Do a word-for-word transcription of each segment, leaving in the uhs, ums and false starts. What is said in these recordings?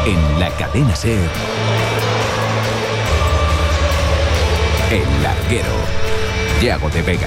En la cadena SER, El Larguero, Yago de Vega.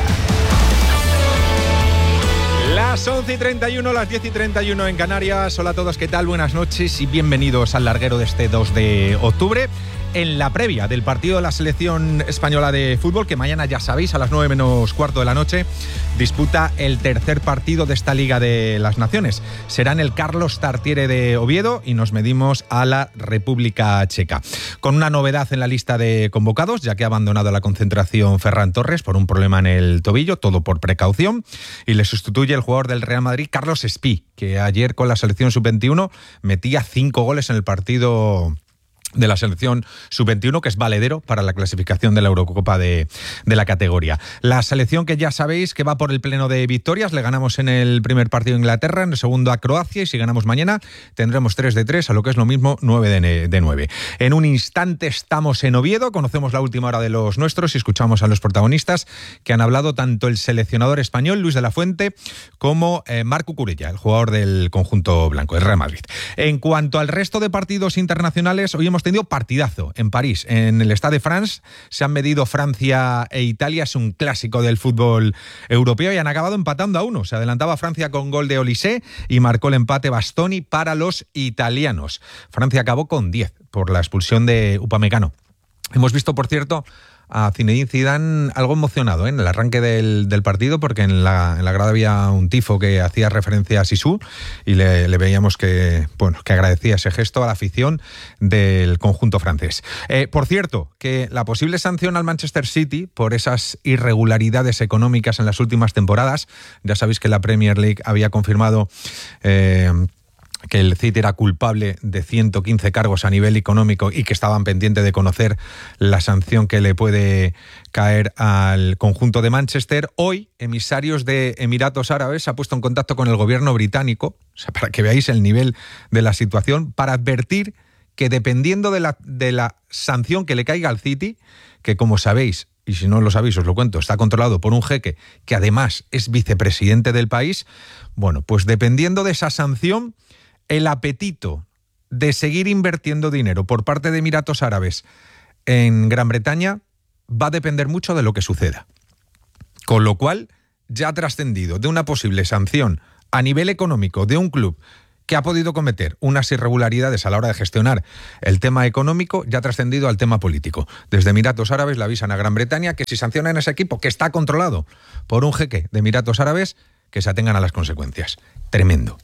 Las once y treinta y uno, las diez y treinta y uno en Canarias. Hola a todos, ¿qué tal? Buenas noches y bienvenidos al Larguero de este dos de octubre. En la previa del partido de la selección española de fútbol, que mañana, ya sabéis, a las nueve menos cuarto de la noche, disputa el tercer partido de esta Liga de las Naciones. Será en el Carlos Tartiere de Oviedo y nos medimos a la República Checa. Con una novedad en la lista de convocados, ya que ha abandonado la concentración Ferran Torres por un problema en el tobillo, todo por precaución, y le sustituye el jugador del Real Madrid, Carlos Espí, que ayer con la selección sub veintiuno metía cinco goles en el partido de la selección sub veintiuno, que es valedero para la clasificación de la Eurocopa de, de la categoría. La selección que ya sabéis que va por el pleno de victorias. Le ganamos en el primer partido a Inglaterra, en el segundo a Croacia, y si ganamos mañana tendremos tres de tres, a lo que es lo mismo nueve de nueve. En un instante estamos en Oviedo, conocemos la última hora de los nuestros y escuchamos a los protagonistas que han hablado, tanto el seleccionador español Luis de la Fuente como eh, Marc Cucurella, el jugador del conjunto blanco, del Real Madrid. En cuanto al resto de partidos internacionales, hoy hemos tenido partidazo en París, en el Stade de France. Se han medido Francia e Italia, es un clásico del fútbol europeo, y han acabado empatando a uno. Se adelantaba Francia con gol de Olise y marcó el empate Bastoni para los italianos. Francia acabó con diez por la expulsión de Upamecano. Hemos visto, por cierto, a Zinedine Zidane algo emocionado, ¿eh? En el arranque del, del partido, porque en la, en la grada había un tifo que hacía referencia a Sisu y le, le veíamos que, bueno, que agradecía ese gesto a la afición del conjunto francés. Eh, por cierto, que la posible sanción al Manchester City por esas irregularidades económicas en las últimas temporadas, ya sabéis que la Premier League había confirmado eh, que el City era culpable de ciento quince cargos a nivel económico y que estaban pendientes de conocer la sanción que le puede caer al conjunto de Manchester. Hoy, emisarios de Emiratos Árabes se han puesto en contacto con el gobierno británico, o sea, para que veáis el nivel de la situación, para advertir que dependiendo de la, de la sanción que le caiga al City, que como sabéis, y si no lo sabéis os lo cuento, está controlado por un jeque que además es vicepresidente del país, bueno, pues dependiendo de esa sanción, el apetito de seguir invirtiendo dinero por parte de Emiratos Árabes en Gran Bretaña va a depender mucho de lo que suceda. Con lo cual, ya ha trascendido de una posible sanción a nivel económico de un club que ha podido cometer unas irregularidades a la hora de gestionar el tema económico, ya ha trascendido al tema político. Desde Emiratos Árabes le avisan a Gran Bretaña que si sancionan a ese equipo que está controlado por un jeque de Emiratos Árabes, que se atengan a las consecuencias. Tremendo.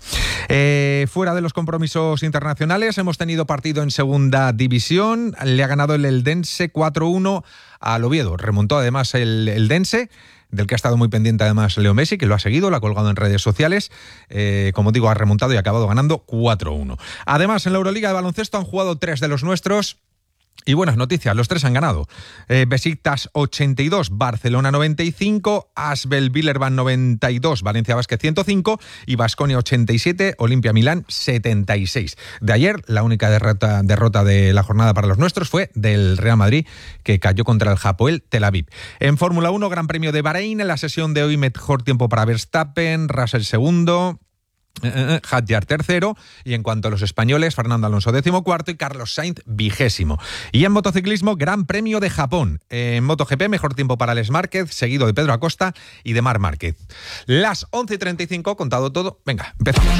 Eh, fuera de los compromisos internacionales, hemos tenido partido en segunda división. Le ha ganado el Eldense cuatro uno al Oviedo. Remontó además el Eldense, del que ha estado muy pendiente además Leo Messi, que lo ha seguido, lo ha colgado en redes sociales. Eh, como digo, ha remontado y ha acabado ganando cuatro uno. Además, en la Euroliga de baloncesto han jugado tres de los nuestros. Y buenas noticias, los tres han ganado. Eh, Besiktas ochenta y dos, Barcelona noventa y cinco, Asvel Villerban noventa y dos, Valencia Basket ciento cinco y Baskonia ochenta y siete, Olimpia Milán setenta y seis. De ayer, la única derrota, derrota de la jornada para los nuestros fue del Real Madrid, que cayó contra el Hapoel Tel Aviv. En Fórmula uno, Gran Premio de Bahrein, en la sesión de hoy mejor tiempo para Verstappen, Russell segundo, Eh, Hadjar tercero, y en cuanto a los españoles, Fernando Alonso décimo cuarto y Carlos Sainz vigésimo. Y en motociclismo, Gran Premio de Japón. En MotoGP, mejor tiempo para Alex Márquez, seguido de Pedro Acosta y de Marc Márquez. Las once y treinta y cinco, contado todo. Venga, empezamos.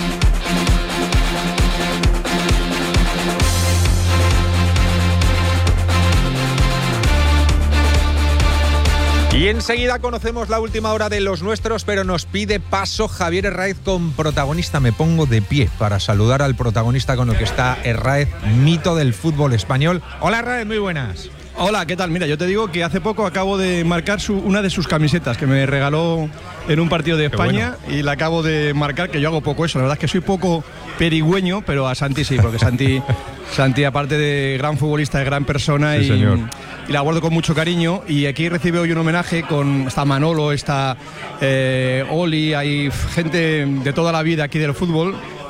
Y enseguida conocemos la última hora de los nuestros, pero nos pide paso Javier Herráez con protagonista. Me pongo de pie para saludar al protagonista con el que está Herráez, mito del fútbol español. Hola Herráez, muy buenas. Hola, ¿qué tal? Mira, yo te digo que hace poco acabo de marcar su, una de sus camisetas que me regaló en un partido de España, bueno, y la acabo de marcar, que yo hago poco eso. La verdad es que soy poco perigüeño, pero a Santi sí, porque Santi, Santi aparte de gran futbolista, es gran persona, sí, y, señor. y la guardo con mucho cariño. Y aquí recibe hoy un homenaje con está Manolo, está eh, Oli, hay gente de toda la vida aquí del fútbol,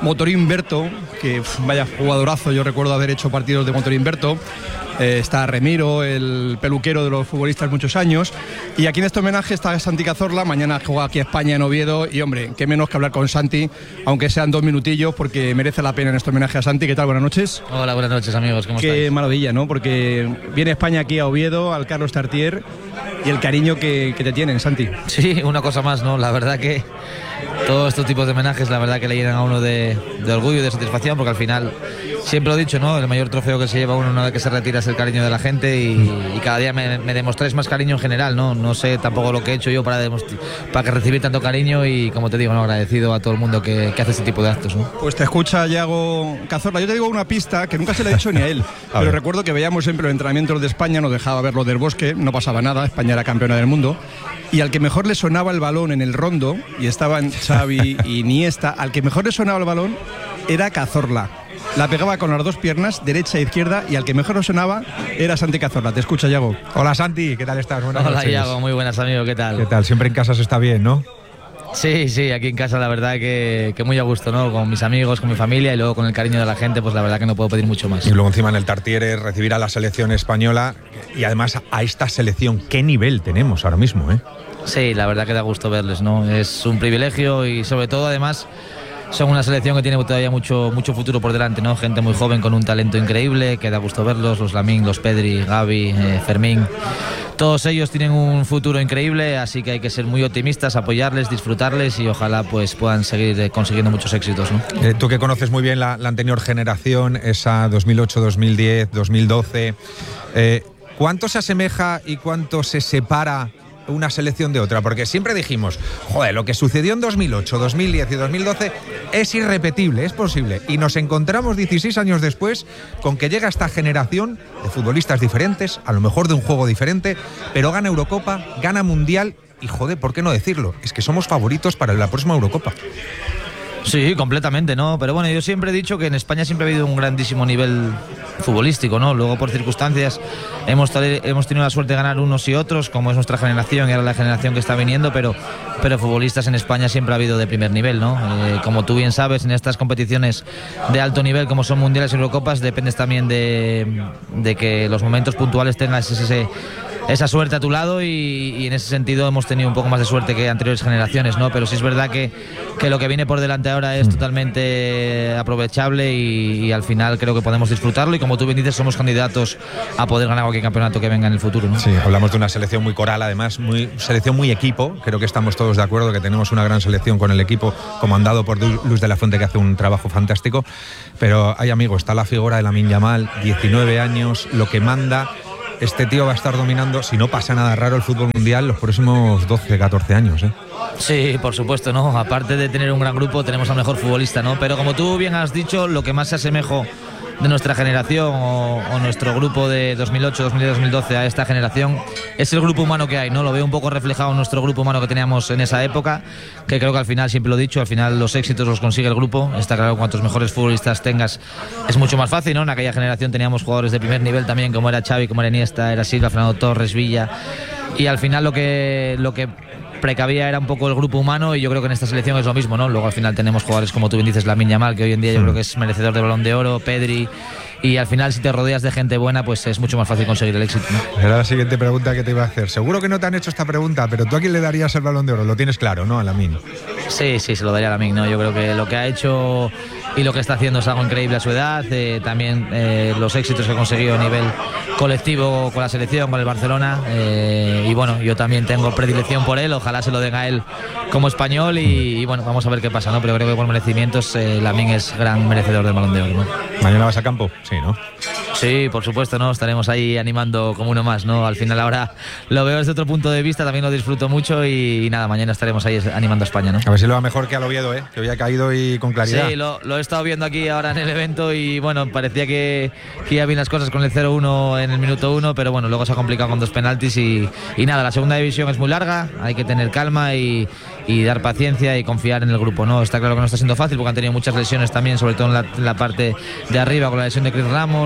Motorín Berto, que uf, vaya jugadorazo, yo recuerdo haber hecho partidos de Motorín Berto. Eh, está Remiro, el peluquero de los futbolistas muchos años, y aquí en este homenaje está Santi Cazorla. Mañana juega aquí a España en Oviedo y hombre, qué menos que hablar con Santi, aunque sean dos minutillos, porque merece la pena en este homenaje a Santi. ¿Qué tal? Buenas noches. Hola, buenas noches amigos, ¿cómo estáis? Qué maravilla, ¿no? Porque viene España aquí a Oviedo, al Carlos Tartier, y el cariño que, que te tienen, Santi. Sí, una cosa más, ¿no? La verdad que todos estos tipos de homenajes, la verdad que le llenan a uno de, de orgullo y de satisfacción, porque al final, siempre lo he dicho, ¿no? El mayor trofeo que se lleva uno una vez que se retira es el cariño de la gente, y, y cada día me, me demostráis más cariño en general, ¿no? No sé tampoco lo que he hecho yo para, para que recibir tanto cariño, y como te digo, ¿no? Agradecido a todo el mundo que, que hace este tipo de actos, ¿no? Pues te escucha Yago Cazorla. Yo te digo una pista que nunca se le he dicho ni a él, a pero ver. Recuerdo que veíamos siempre los entrenamientos de España, nos dejaba ver lo del Bosque, no pasaba nada, España era campeona del mundo, y al que mejor le sonaba el balón en el rondo, y estaban Xavi y Iniesta, al que mejor le sonaba el balón era Cazorla. La pegaba con las dos piernas, derecha e izquierda, y al que mejor le sonaba era Santi Cazorla. Te escucha, Yago. Hola Santi, ¿qué tal estás? Buenas Hola noches. Yago, muy buenas amigos, ¿qué tal? ¿Qué tal? Siempre en casa se está bien, ¿no? Sí, sí, aquí en casa la verdad que, que muy a gusto, ¿no? Con mis amigos, con mi familia, y luego con el cariño de la gente, pues la verdad que no puedo pedir mucho más. Y luego encima en el Tartier recibir a la selección española, y además a esta selección. ¿Qué nivel tenemos ahora mismo, eh? Sí, la verdad que da gusto verles, ¿no? Es un privilegio, y sobre todo además son una selección que tiene todavía mucho, mucho futuro por delante, ¿no? Gente muy joven con un talento increíble, que da gusto verlos, los Lamine, los Pedri, Gavi, eh, Fermín. Todos ellos tienen un futuro increíble, así que hay que ser muy optimistas, apoyarles, disfrutarles, y ojalá pues puedan seguir eh, consiguiendo muchos éxitos, ¿no? Eh, tú que conoces muy bien la, la anterior generación, esa dos mil ocho, dos mil diez, dos mil doce, eh, ¿cuánto se asemeja y cuánto se separa una selección de otra? Porque siempre dijimos, joder, lo que sucedió en dos mil ocho, dos mil diez y dos mil doce es irrepetible, es posible, y nos encontramos dieciséis años después con que llega esta generación de futbolistas diferentes, a lo mejor de un juego diferente, pero gana Eurocopa, gana Mundial, y joder, ¿por qué no decirlo? Es que somos favoritos para la próxima Eurocopa. Sí, completamente, ¿no? Pero bueno, yo siempre he dicho que en España siempre ha habido un grandísimo nivel futbolístico, ¿no? Luego por circunstancias hemos, hemos tenido la suerte de ganar unos y otros, como es nuestra generación y ahora la generación que está viniendo, pero, pero futbolistas en España siempre ha habido de primer nivel, ¿no? Eh, como tú bien sabes, en estas competiciones de alto nivel como son mundiales y Eurocopas, dependes también de, de que los momentos puntuales tengas ese... ese esa suerte a tu lado, y, y en ese sentido hemos tenido un poco más de suerte que anteriores generaciones, ¿no? Pero sí es verdad que, que lo que viene por delante ahora es totalmente aprovechable, y, y al final creo que podemos disfrutarlo, y como tú bien dices, somos candidatos a poder ganar cualquier campeonato que venga en el futuro, ¿no? Sí, hablamos de una selección muy coral, además, muy selección muy equipo. Creo que estamos todos de acuerdo que tenemos una gran selección con el equipo comandado por Luis de la Fuente, que hace un trabajo fantástico. Pero hay, amigo, está la figura de Lamine Yamal, diecinueve años, lo que manda. Este tío va a estar dominando, si no pasa nada raro, el fútbol mundial los próximos doce, catorce años, ¿eh? Sí, por supuesto, ¿no? Aparte de tener un gran grupo, tenemos al mejor futbolista, ¿no? Pero como tú bien has dicho, lo que más se asemeja de nuestra generación o, o nuestro grupo de dos mil ocho, dos mil diez, dos mil doce a esta generación es el grupo humano que hay, ¿no? Lo veo un poco reflejado en nuestro grupo humano que teníamos en esa época, que creo que al final, siempre lo he dicho, al final los éxitos los consigue el grupo. Está claro, cuantos mejores futbolistas tengas es mucho más fácil, ¿no? En aquella generación teníamos jugadores de primer nivel también, como era Xavi, como era Iniesta, era Silva, Fernando Torres, Villa, y al final lo que, lo que precavía era un poco el grupo humano, y yo creo que en esta selección es lo mismo, ¿no? Luego al final tenemos jugadores como tú bien dices, Lamine Yamal, que hoy en día yo creo que es merecedor del Balón de Oro, Pedri, y al final si te rodeas de gente buena, pues es mucho más fácil conseguir el éxito, ¿no? Era la siguiente pregunta que te iba a hacer. Seguro que no te han hecho esta pregunta, pero ¿tú a quién le darías el Balón de Oro? Lo tienes claro, ¿no? A Lamine. Sí, sí, se lo daría a Lamine, ¿no? Yo creo que lo que ha hecho y lo que está haciendo es algo increíble a su edad. Eh, también eh, los éxitos que ha conseguido a nivel colectivo con la selección, con el Barcelona. Eh, y bueno, yo también tengo predilección por él. Ojalá se lo den a él como español. Y, y bueno, vamos a ver qué pasa, ¿no? Pero creo que por merecimientos eh, Lamine es gran merecedor del Balón de Oro, ¿no? ¿Mañana vas a campo? Sí, ¿no? Sí, por supuesto, ¿no? Estaremos ahí animando como uno más, ¿no? Al final ahora lo veo desde otro punto de vista, también lo disfruto mucho y, y nada, mañana estaremos ahí animando a España, ¿no? A ver si lo va mejor que al Oviedo, ¿eh? Que hoy ha caído y con claridad. Sí, lo, lo he estado viendo aquí ahora en el evento y bueno, parecía que, que iba bien las cosas con el cero uno en el minuto uno, pero bueno, luego se ha complicado con dos penaltis y, y nada, la segunda división es muy larga, hay que tener calma y, y dar paciencia y confiar en el grupo, ¿no? Está claro que no está siendo fácil porque han tenido muchas lesiones también, sobre todo en la, en la parte de arriba con la lesión de Chris Ramos, de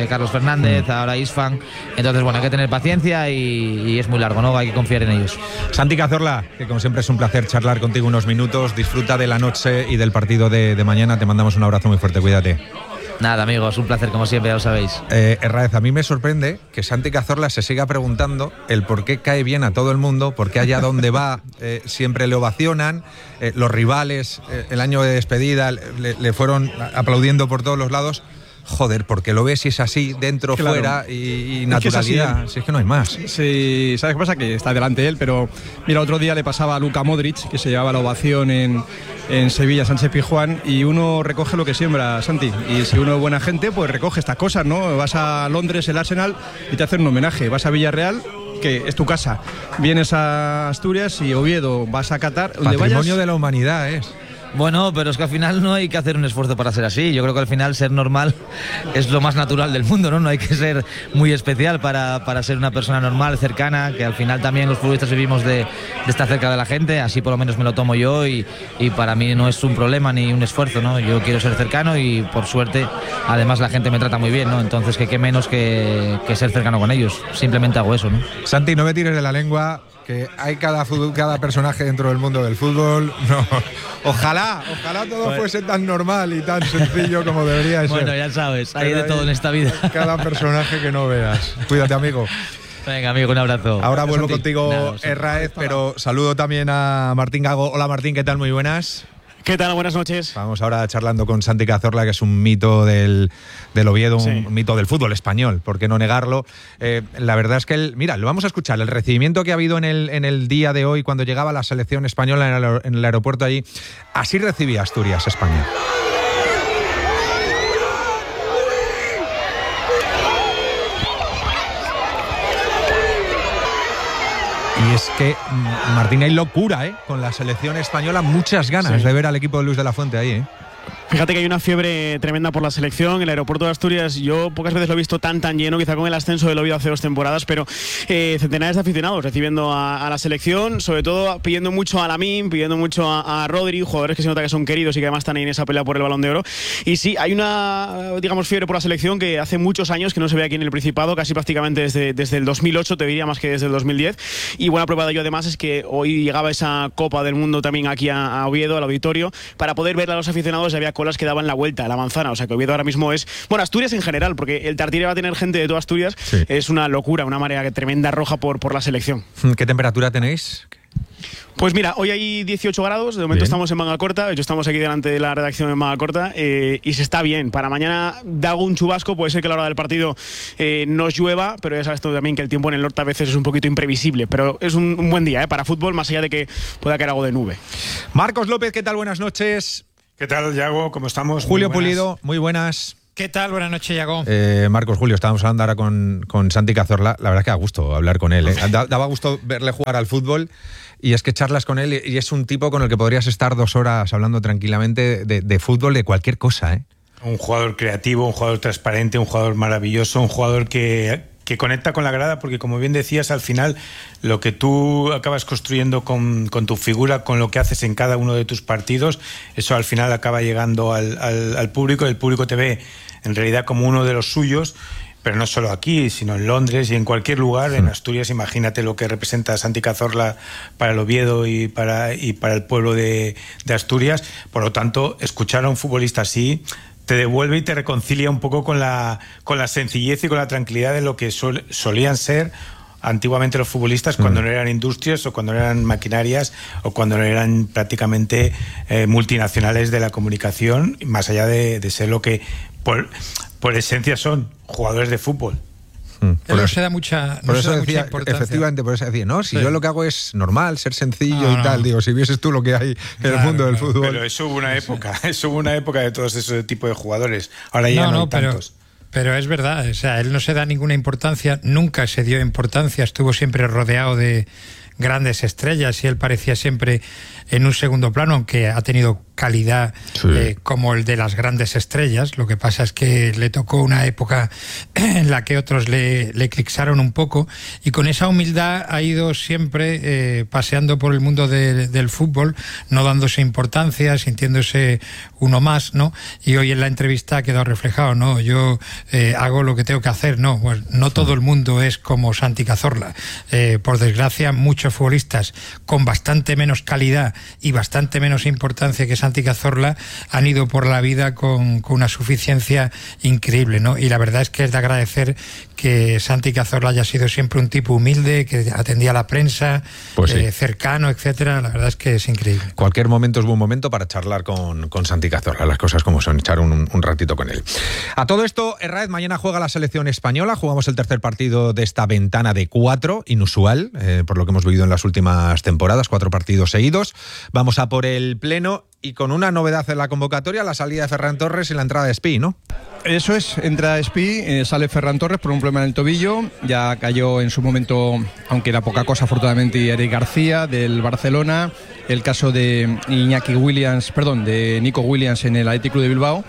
eh, Carlos Fernández, ahora Isfan. Entonces, bueno, hay que tener paciencia y, y es muy largo, ¿no? Hay que confiar en ellos. Santi Cazorla, que como siempre es un placer charlar contigo unos minutos. Disfruta de la noche y del partido de, de mañana. Te mandamos un abrazo muy fuerte, cuídate. Nada, amigos, un placer como siempre, ya lo sabéis. Eh, Herráez, a mí me sorprende que Santi Cazorla se siga preguntando el por qué cae bien a todo el mundo, por qué allá donde va eh, siempre le ovacionan, eh, los rivales, eh, el año de despedida le, le fueron aplaudiendo por todos los lados. Joder, porque lo ves si es así, dentro, claro, fuera y, y naturalidad. Es si es que no hay más. Sí, ¿sabes qué pasa? Que está delante él, pero mira, otro día le pasaba a Luka Modric, que se llevaba la ovación en, en Sevilla, Sánchez Pizjuán, y uno recoge lo que siembra, Santi. Y si uno es buena gente, pues recoge estas cosas, ¿no? Vas a Londres, el Arsenal, y te hacen un homenaje. Vas a Villarreal, que es tu casa. Vienes a Asturias y Oviedo, vas a Qatar. Patrimonio vayas, de la humanidad es. Bueno, pero es que al final no hay que hacer un esfuerzo para ser así. Yo creo que al final ser normal es lo más natural del mundo, ¿no? No hay que ser muy especial para, para ser una persona normal, cercana, que al final también los futbolistas vivimos de, de estar cerca de la gente, así por lo menos me lo tomo yo y, y para mí no es un problema ni un esfuerzo, ¿no? Yo quiero ser cercano y por suerte además la gente me trata muy bien, ¿no? Entonces que qué menos que, que ser cercano con ellos. Simplemente hago eso, ¿no? Santi, no me tires de la lengua, que hay cada, cada personaje dentro del mundo del fútbol. No, ojalá, ojalá todo bueno. fuese tan normal y tan sencillo como debería ser. Bueno, ya sabes, hay de todo en esta vida. Cada personaje que no veas. Cuídate, amigo. Venga, amigo, un abrazo. Ahora Gracias, vuelvo Santi. contigo, Herráez, pero saludo también a Martín Gago. Hola, Martín, ¿qué tal? Muy buenas. ¿Qué tal? Buenas noches. Vamos ahora charlando con Santi Cazorla, que es un mito del, del Oviedo, sí. un mito del fútbol español, ¿por qué no negarlo? Eh, la verdad es que, él, mira, lo vamos a escuchar, el recibimiento que ha habido en el, en el día de hoy, cuando llegaba la selección española en el, en el aeropuerto allí, así recibía Asturias, España. Y es que, Martín, hay locura, ¿eh? Con la selección española, muchas ganas sí. de ver al equipo de Luis de la Fuente ahí, ¿eh? Fíjate que hay una fiebre tremenda por la selección. El aeropuerto de Asturias, yo pocas veces lo he visto tan tan lleno, quizá con el ascenso del Oviedo hace dos temporadas, pero eh, centenares de aficionados recibiendo a, a la selección, sobre todo pidiendo mucho a Lamine, pidiendo mucho a, a Rodri, jugadores que se nota que son queridos y que además están ahí en esa pelea por el Balón de Oro. Y sí, hay una, digamos, fiebre por la selección que hace muchos años que no se ve aquí en el Principado, casi prácticamente desde, desde el dos mil ocho, te diría, más que desde el dos mil diez. Y buena prueba de ello además es que hoy llegaba esa Copa del Mundo también aquí a, a Oviedo, al auditorio, para poder ver a los aficionados. Ya había colas que daban la vuelta a la manzana, o sea que Oviedo ahora mismo es, bueno, Asturias en general, porque el Tartiere va a tener gente de toda Asturias, sí. es una locura, una marea tremenda roja por, por la selección. ¿Qué temperatura tenéis? Pues mira, hoy hay dieciocho grados, de momento bien. Estamos en manga corta, de hecho estamos aquí delante de la redacción en manga corta eh, y se está bien. Para mañana da algún chubasco, puede ser que a la hora del partido eh, nos llueva, pero ya sabes tú también que el tiempo en el norte a veces es un poquito imprevisible, pero es un, un buen día eh, para fútbol, más allá de que pueda caer algo de nube. Marcos López, ¿qué tal? Buenas noches. ¿Qué tal, Yago? ¿Cómo estamos? Julio muy Pulido, muy buenas. ¿Qué tal? Buenas noches, Yago. Eh, Marcos, Julio, estábamos hablando ahora con, con Santi Cazorla. La verdad es que da gusto hablar con él. ¿eh? Daba gusto verle jugar al fútbol y es que charlas con él y es un tipo con el que podrías estar dos horas hablando tranquilamente de, de fútbol, de cualquier cosa. ¿eh? Un jugador creativo, un jugador transparente, un jugador maravilloso, un jugador que... que conecta con la grada, porque como bien decías, al final lo que tú acabas construyendo con, con tu figura, con lo que haces en cada uno de tus partidos, eso al final acaba llegando al, al, al público. El público te ve en realidad como uno de los suyos, pero no solo aquí, sino en Londres y en cualquier lugar. Sí. En Asturias, imagínate lo que representa Santi Cazorla para el Oviedo y para, y para el pueblo de, de Asturias. Por lo tanto, escuchar a un futbolista así te devuelve y te reconcilia un poco con la, con la sencillez y con la tranquilidad de lo que sol, solían ser antiguamente los futbolistas cuando mm. no eran industrias o cuando no eran maquinarias o cuando no eran prácticamente eh, multinacionales de la comunicación, más allá de, de ser lo que por, por esencia son jugadores de fútbol. Por no se da mucha, no por eso se da decía, mucha importancia. Efectivamente, por eso decía, no, si sí. yo lo que hago es normal, ser sencillo no, y tal, no. digo, si vieses tú lo que hay en claro, el mundo del claro. fútbol. Pero eso hubo una época, eso hubo una época de todos esos tipos de jugadores. Ahora ya no, no, no hay pero, tantos. Pero es verdad, o sea, él no se da ninguna importancia, nunca se dio importancia, estuvo siempre rodeado de grandes estrellas y él parecía siempre en un segundo plano, aunque ha tenido calidad sí. eh, como el de las grandes estrellas. Lo que pasa es que le tocó una época en la que otros le, le eclipsaron un poco, y con esa humildad ha ido siempre eh, paseando por el mundo de, del fútbol, no dándose importancia, sintiéndose uno más, ¿no? Y hoy en la entrevista ha quedado reflejado, ¿no? Yo eh, hago lo que tengo que hacer, ¿no? Pues no todo el mundo es como Santi Cazorla. Eh, por desgracia, muchos futbolistas con bastante menos calidad y bastante menos importancia que Santi Cazorla han ido por la vida con, con una suficiencia increíble, ¿no? Y la verdad es que es de agradecer que Santi Cazorla haya sido siempre un tipo humilde, que atendía a la prensa, pues sí. eh, cercano, etcétera. La verdad es que es increíble. Cualquier momento es buen momento para charlar con, con Santi Cazorla, las cosas como son, echar un, un ratito con él. A todo esto, Herráez, mañana juega la selección española, jugamos el tercer partido de esta ventana de cuatro, inusual, eh, por lo que hemos vivido en las últimas temporadas, cuatro partidos seguidos. Vamos a por el pleno y con una novedad en la convocatoria, la salida de Ferran Torres y la entrada de Espí, ¿no? Eso es, entra Espí, eh, sale Ferran Torres por un problema en el tobillo, ya cayó en su momento, aunque era poca cosa afortunadamente, Eric García del Barcelona, el caso de Iñaki Williams, perdón, de Nico Williams en el Athletic Club de Bilbao.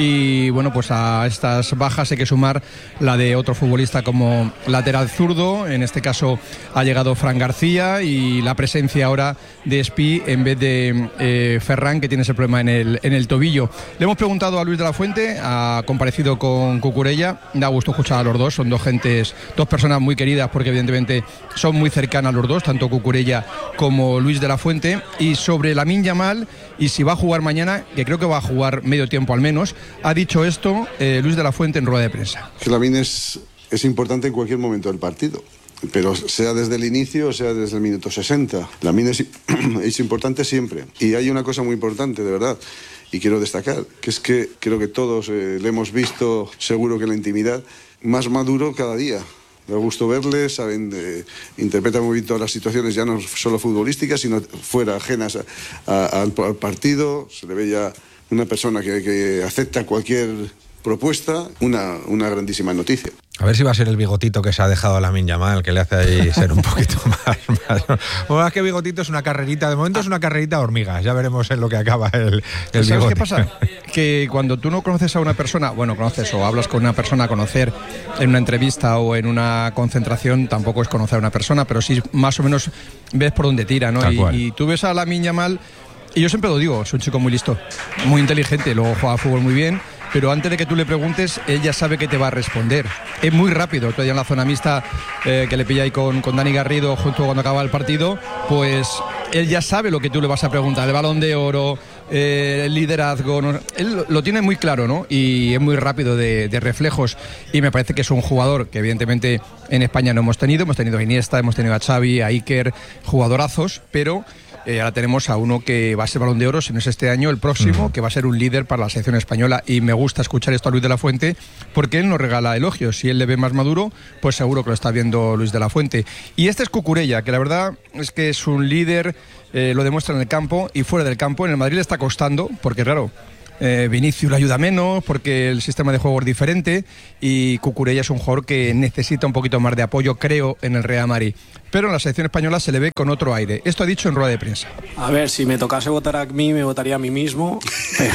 Y bueno, pues a estas bajas hay que sumar la de otro futbolista como lateral zurdo. En este caso ha llegado Fran García, y la presencia ahora de Espí en vez de eh, Ferran, que tiene ese problema en el, en el tobillo. Le hemos preguntado a Luis de la Fuente, ha comparecido con Cucurella, da gusto escuchar a los dos, son dos gentes, dos personas muy queridas, porque evidentemente son muy cercanas los dos, tanto Cucurella como Luis de la Fuente. Y sobre Lamine Yamal, y si va a jugar mañana, que creo que va a jugar medio tiempo al menos, ha dicho esto eh, Luis de la Fuente en rueda de prensa. Que Lamine es, es importante en cualquier momento del partido, pero sea desde el inicio o sea desde el minuto sesenta. Lamine es, es importante siempre. Y hay una cosa muy importante, de verdad, y quiero destacar, que es que creo que todos eh, le hemos visto, seguro que en la intimidad, más maduro cada día. Da gusto verle, saben, eh, interpreta muy bien todas las situaciones, ya no solo futbolísticas, sino fuera, ajenas a, a, al, al partido. Se le ve ya una persona que, que acepta cualquier propuesta, una, una grandísima noticia. A ver si va a ser el bigotito que se ha dejado a Lamine Yamal, que le hace ahí ser un poquito más... más bueno, es que bigotito es una carrerita, de momento es una carrerita de hormigas, ya veremos en lo que acaba el, el ¿Sabes bigote. qué pasa? Que cuando tú no conoces a una persona, bueno, conoces o hablas con una persona, conocer en una entrevista o en una concentración tampoco es conocer a una persona, pero sí más o menos ves por dónde tira, ¿no? Y, y tú ves a Lamine Yamal, y yo siempre lo digo, es un chico muy listo, muy inteligente, luego juega fútbol muy bien, pero antes de que tú le preguntes, él ya sabe que te va a responder. Es muy rápido. Todavía en la zona mixta eh, que le pilla ahí con, con Dani Garrido justo cuando acaba el partido, pues él ya sabe lo que tú le vas a preguntar, el Balón de Oro, eh, el liderazgo, ¿no? Él lo tiene muy claro, ¿no? Y es muy rápido de, de reflejos, y me parece que es un jugador que evidentemente en España no hemos tenido, hemos tenido a Iniesta, hemos tenido a Xavi, a Iker, jugadorazos, pero... Eh, ahora tenemos a uno que va a ser Balón de Oro, si no es este año, el próximo, uh-huh. que va a ser un líder para la selección española, y me gusta escuchar esto a Luis de la Fuente porque él nos regala elogios. Si él le ve más maduro, pues seguro que lo está viendo Luis de la Fuente. Y este es Cucurella, que la verdad es que es un líder, eh, lo demuestra en el campo y fuera del campo. En el Madrid le está costando, porque claro, Eh, Vinicius le ayuda menos porque el sistema de juego es diferente, y Cucurella es un jugador que necesita un poquito más de apoyo, creo, en el Real Madrid. Pero en la selección española se le ve con otro aire. Esto ha dicho en rueda de prensa. A ver, si me tocase votar a mí, me votaría a mí mismo. Pero...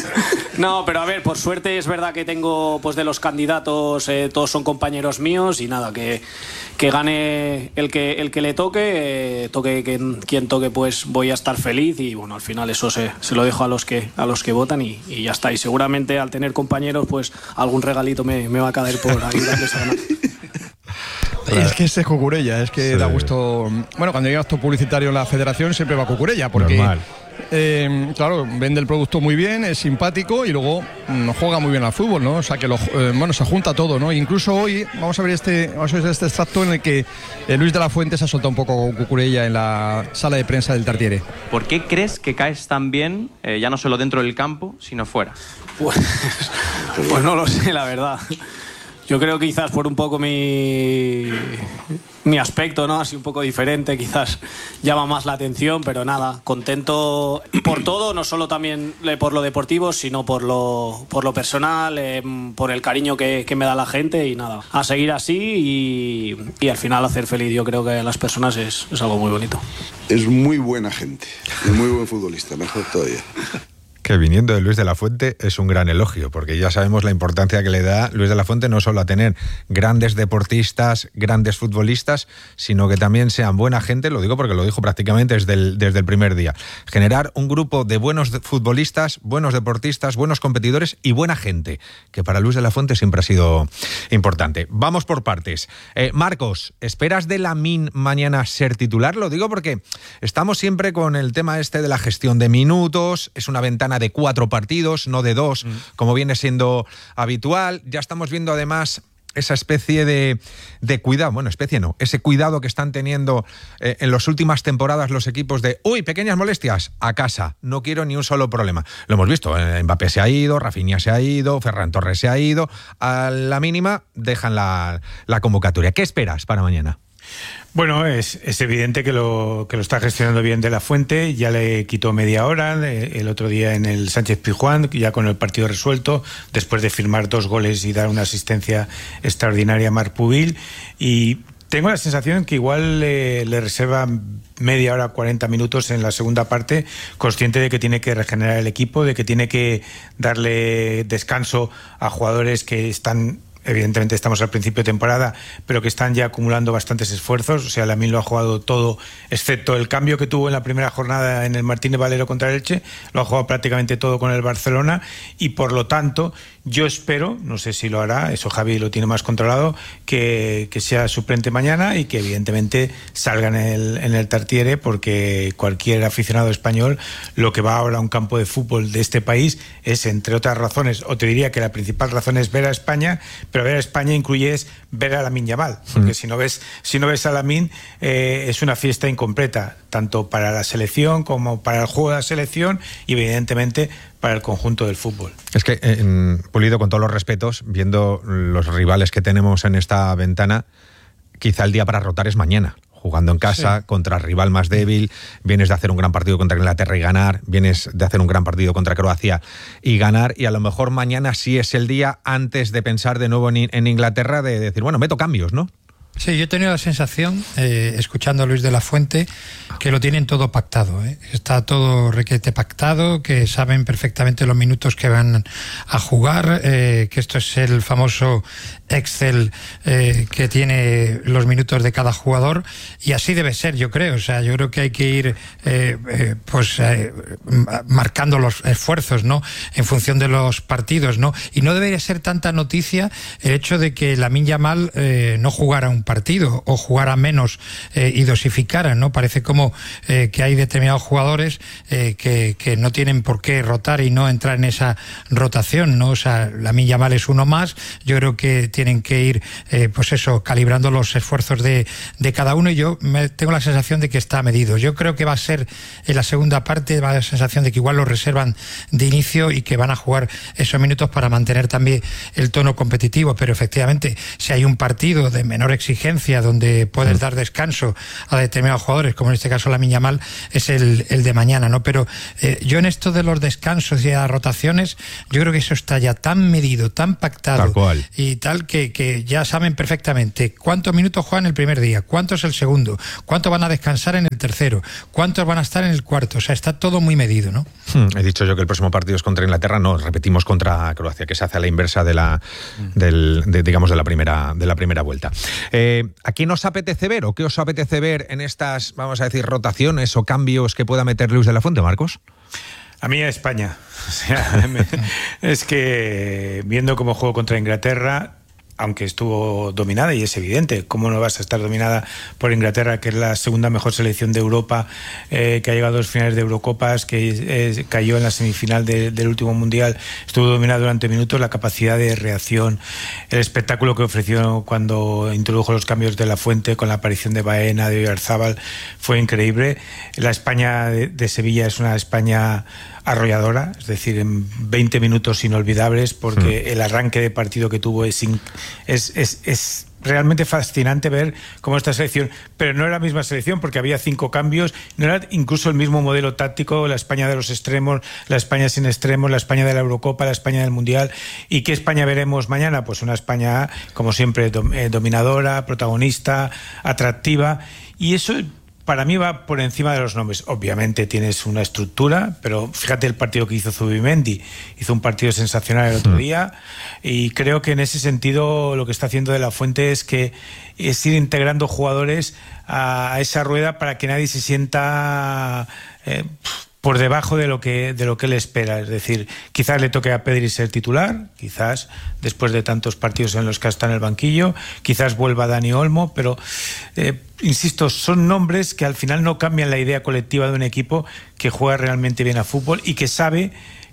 No, pero a ver, por suerte es verdad que tengo, pues de los candidatos, eh, todos son compañeros míos, y nada, que, que gane el que, el que le toque, eh, toque quien, quien toque, pues voy a estar feliz, y bueno, al final eso se, se lo dejo a los que, a los que votan, y, y ya está. Y seguramente al tener compañeros, pues algún regalito me, me va a caer por ayudarles a ganar. Es que ese es Cucurella, es que sí. Da gusto. Bueno, cuando hay acto publicitario en la federación siempre va Cucurella, porque eh, claro, vende el producto muy bien, es simpático, y luego mm, juega muy bien al fútbol, ¿no? O sea que lo, eh, bueno, se junta todo, ¿no? Incluso hoy vamos a ver este, vamos a ver este extracto en el que eh, Luis de la Fuente se ha soltado un poco con Cucurella en la sala de prensa del Tartiere. ¿Por qué crees que caes tan bien, eh, ya no solo dentro del campo, sino fuera? Pues, pues no lo sé, la verdad. Yo creo que quizás por un poco mi, mi aspecto, ¿no? Así un poco diferente, quizás llama más la atención, pero nada, contento por todo, no solo también por lo deportivo, sino por lo, por lo personal, eh, por el cariño que, que me da la gente y nada, a seguir así y, y al final hacer feliz, yo creo que a las personas es, es algo muy bonito. Es muy buena gente, es muy buen futbolista, mejor todavía. Que viniendo de Luis de la Fuente es un gran elogio, porque ya sabemos la importancia que le da Luis de la Fuente no solo a tener grandes deportistas, grandes futbolistas, sino que también sean buena gente, lo digo porque lo dijo prácticamente desde el, desde el primer día. Generar un grupo de buenos futbolistas, buenos deportistas, buenos competidores y buena gente, que para Luis de la Fuente siempre ha sido importante. Vamos por partes. Eh, Marcos, ¿esperas de Lamine mañana ser titular? Lo digo porque estamos siempre con el tema este de la gestión de minutos, es una ventana de cuatro partidos, no de dos, mm. como viene siendo habitual. Ya estamos viendo además esa especie de, de cuidado, bueno, especie no, ese cuidado que están teniendo eh, en las últimas temporadas los equipos de, uy, pequeñas molestias, a casa, no quiero ni un solo problema. Lo hemos visto, eh, Mbappé se ha ido, Rafinha se ha ido, Ferran Torres se ha ido, a la mínima dejan la, la convocatoria. ¿Qué esperas para mañana? Bueno, es, es evidente que lo, que lo está gestionando bien de la Fuente, ya le quitó media hora el otro día en el Sánchez Pizjuán, ya con el partido resuelto, después de firmar dos goles y dar una asistencia extraordinaria a Marc Pubil, y tengo la sensación que igual le, le reserva media hora, cuarenta minutos en la segunda parte, consciente de que tiene que regenerar el equipo, de que tiene que darle descanso a jugadores que están... Evidentemente estamos al principio de temporada, pero que están ya acumulando bastantes esfuerzos. O sea, Lamine lo ha jugado todo, excepto el cambio que tuvo en la primera jornada en el Martínez Valero contra el Elche, lo ha jugado prácticamente todo con el Barcelona y por lo tanto yo espero, no sé si lo hará, eso Javi lo tiene más controlado, que, que sea suplente mañana y que evidentemente salga en el, en el Tartiere, porque cualquier aficionado español lo que va ahora a un campo de fútbol de este país es, entre otras razones, o te diría que la principal razón es ver a España, pero ver a España incluye es ver a Lamine Yamal, porque mm. si no ves si no ves a Lamine eh, es una fiesta incompleta, tanto para la selección como para el juego de la selección y evidentemente para el conjunto del fútbol. Es que, eh, Pulido, con todos los respetos, viendo los rivales que tenemos en esta ventana, quizá el día para rotar es mañana. Jugando en casa, sí, contra el rival más débil, vienes de hacer un gran partido contra Inglaterra y ganar, vienes de hacer un gran partido contra Croacia y ganar, y a lo mejor mañana sí es el día, antes de pensar de nuevo en Inglaterra, de decir, bueno, meto cambios, ¿no? Sí, yo he tenido la sensación, eh, escuchando a Luis de la Fuente, que lo tienen todo pactado, ¿eh? Está todo requete pactado, que saben perfectamente los minutos que van a jugar, eh, que esto es el famoso Excel eh, que tiene los minutos de cada jugador, y así debe ser, yo creo. O sea, yo creo que hay que ir eh, eh, pues eh, marcando los esfuerzos, ¿no?, en función de los partidos, ¿no? Y no debería ser tanta noticia el hecho de que Lamine Yamal eh, no jugara un partido o jugara menos eh, y dosificara, ¿no? Parece como eh, que hay determinados jugadores eh, que, que no tienen por qué rotar y no entrar en esa rotación, ¿no? O sea, Lamine Yamal es uno más. Yo creo que tienen que ir, eh, pues eso, calibrando los esfuerzos de, de cada uno, y yo me, tengo la sensación de que está medido. Yo creo que va a ser en la segunda parte, va a dar la sensación de que igual lo reservan de inicio y que van a jugar esos minutos para mantener también el tono competitivo, pero efectivamente, si hay un partido de menor exigencia donde puedes mm. dar descanso a determinados jugadores, como en este caso Lamine Yamal, es el, el de mañana, ¿no? Pero eh, yo en esto de los descansos y las rotaciones, yo creo que eso está ya tan medido, tan pactado, tal cual, y tal, Que, que ya saben perfectamente cuántos minutos juegan el primer día, cuántos el segundo, cuántos van a descansar en el tercero, cuántos van a estar en el cuarto. O sea, está todo muy medido, ¿no? Hmm, he dicho yo que el próximo partido es contra Inglaterra, no, repetimos contra Croacia, que se hace a la inversa de la, del, de, digamos, de la primera, de la primera vuelta. Eh, ¿A quién os apetece ver o qué os apetece ver en estas, vamos a decir, rotaciones o cambios que pueda meter Luis de la Fuente, Marcos? A mí a España. O sea, es que viendo cómo juego contra Inglaterra, aunque estuvo dominada, y es evidente, ¿cómo no vas a estar dominada por Inglaterra, que es la segunda mejor selección de Europa, eh, que ha llegado a dos finales de Eurocopas, que eh, cayó en la semifinal de, del último Mundial, estuvo dominada durante minutos, la capacidad de reacción, el espectáculo que ofreció cuando introdujo los cambios de la Fuente con la aparición de Baena, de Oyarzábal, fue increíble. La España de, de Sevilla es una España arrolladora, es decir, en veinte minutos inolvidables, porque mm. el arranque de partido que tuvo es, in, es, es, es realmente fascinante ver cómo esta selección, pero no era la misma selección porque había cinco cambios, no era incluso el mismo modelo táctico, la España de los extremos, la España sin extremos, la España de la Eurocopa, la España del Mundial. ¿Y qué España veremos mañana? Pues una España, como siempre, dom, eh, dominadora, protagonista, atractiva, y eso para mí va por encima de los nombres. Obviamente tienes una estructura, pero fíjate el partido que hizo Zubimendi. Hizo un partido sensacional el otro día y creo que en ese sentido lo que está haciendo De La Fuente es que es ir integrando jugadores a, a esa rueda para que nadie se sienta eh, por debajo de lo que de lo que él espera. Es decir, quizás le toque a Pedri ser titular, quizás después de tantos partidos en los que está en el banquillo, quizás vuelva Dani Olmo, pero eh, insisto, son nombres que al final no cambian la idea colectiva de un equipo que juega realmente bien a fútbol y que sabe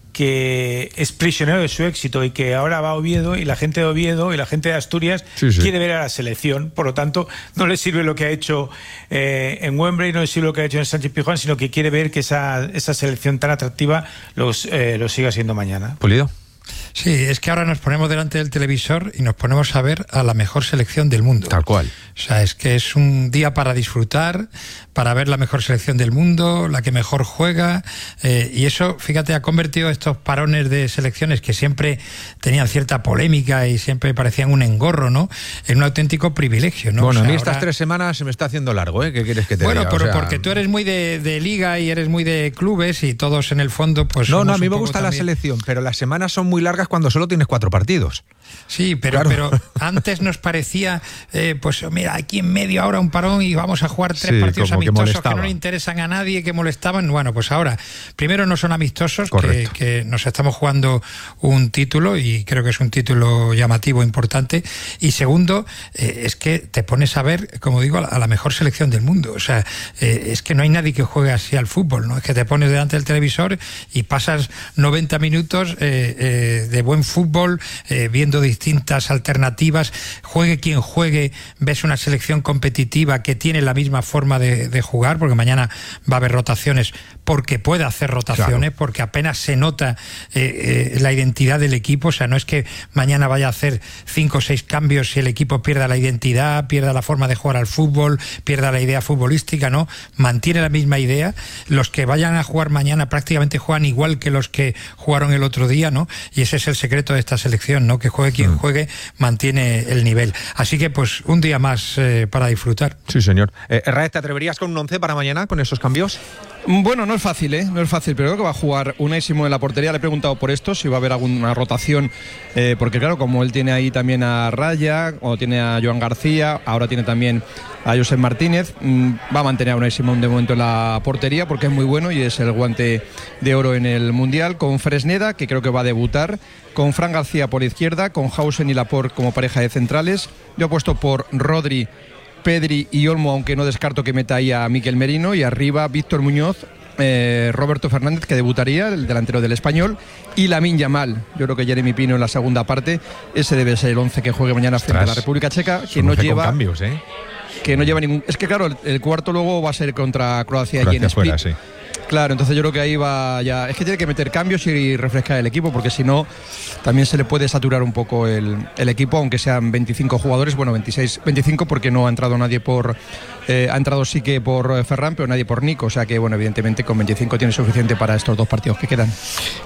que es prisionero de su éxito y que ahora va a Oviedo y la gente de Oviedo y la gente de Asturias sí, sí. quiere ver a la selección. Por lo tanto, no le sirve lo que ha hecho eh, en Wembley, no le sirve lo que ha hecho en Sánchez Pizjuán, sino que quiere ver que esa, esa selección tan atractiva los, eh, lo siga siendo mañana. Pulido. Sí, es que ahora nos ponemos delante del televisor y nos ponemos a ver a la mejor selección del mundo. Tal cual. O sea, es que es un día para disfrutar, para ver la mejor selección del mundo, la que mejor juega, eh, y eso, fíjate, ha convertido estos parones de selecciones que siempre tenían cierta polémica y siempre parecían un engorro, ¿no?, en un auténtico privilegio, ¿no? Bueno, o sea, a mí estas ahora... tres semanas se me está haciendo largo, ¿eh? ¿Qué quieres que te bueno, diga? Bueno, o sea... porque tú eres muy de, de liga y eres muy de clubes y todos en el fondo, pues... No, no, a mí me gusta también la selección, pero las semanas son muy largas cuando solo tienes cuatro partidos. Sí, pero, claro. pero antes nos parecía, eh, pues mira, aquí en medio ahora un parón y vamos a jugar tres sí, partidos amistosos que, que no le interesan a nadie, que molestaban. Bueno, pues ahora, primero no son amistosos, que, que nos estamos jugando un título y creo que es un título llamativo, importante. Y segundo, eh, es que te pones a ver, como digo, a la, a la mejor selección del mundo. O sea, eh, es que no hay nadie que juegue así al fútbol, ¿no? Es que te pones delante del televisor y pasas noventa minutos eh, eh, de buen fútbol, eh, viendo distintas alternativas, juegue quien juegue, ves una selección competitiva que tiene la misma forma de, de jugar, porque mañana va a haber rotaciones, porque puede hacer rotaciones, claro. porque apenas se nota eh, eh, la identidad del equipo. O sea, no es que mañana vaya a hacer cinco o seis cambios y el equipo pierda la identidad, pierda la forma de jugar al fútbol, pierda la idea futbolística, no, mantiene la misma idea. Los que vayan a jugar mañana prácticamente juegan igual que los que jugaron el otro día, ¿no? Y ese es el secreto de esta selección, ¿no? Que juegue quien mm. juegue, mantiene el nivel. Así que, pues, un día más eh, para disfrutar. Sí, señor. Eh, Raez, ¿te atreverías con un once para mañana, con esos cambios? Bueno, no es fácil, ¿eh? No es fácil, pero creo que va a jugar Unai Simón en la portería. Le he preguntado por esto, si va a haber alguna rotación, eh, porque claro, como él tiene ahí también a Raya, o tiene a Joan García, ahora tiene también a Josep Martínez, mmm, va a mantener a Unai Simón de momento en la portería, porque es muy bueno y es el guante de oro en el Mundial, con Fresneda, que creo que va a debutar, con Fran García por izquierda, con Hausen y Laporte como pareja de centrales. Yo he puesto por Rodri, Pedri y Olmo, aunque no descarto que meta ahí a Mikel Merino, y arriba Víctor Muñoz, eh, Roberto Fernández, que debutaría, el delantero del Español, y Lamine Yamal. Yo creo que Jeremy Pino en la segunda parte, ese debe ser el once que juegue mañana frente a la República Checa, que no lleva cambios, ¿eh? que no lleva ningún... Es que claro, el, el cuarto luego va a ser contra Croacia, Croacia y en fuera, Split. Sí. Claro, entonces yo creo que ahí va ya... Es que tiene que meter cambios y refrescar el equipo, porque si no, también se le puede saturar un poco el, el equipo, aunque sean veinticinco jugadores, bueno, veintiséis, veinticinco, porque no ha entrado nadie por... Eh, ha entrado sí que por Ferran, pero nadie por Nico, o sea que, bueno, evidentemente con veinticinco tiene suficiente para estos dos partidos que quedan.